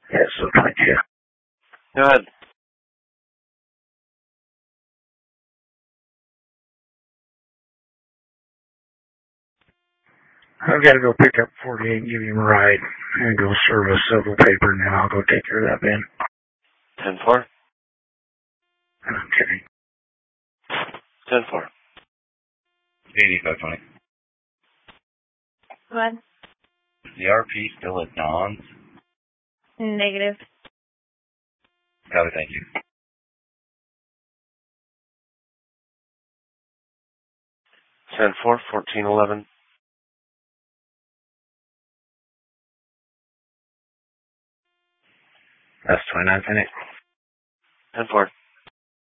Yeah, so 22. Go ahead. I've got to go pick up 48 and give him a ride. And go serve a civil paper, and then I'll go take care of that bin. 10-4. Okay. 10-4. 8520. What? Is the RP still at Dawn's? Negative. Copy, thank you. 10-4, 14-11. That's 29, 10-8. 10-4.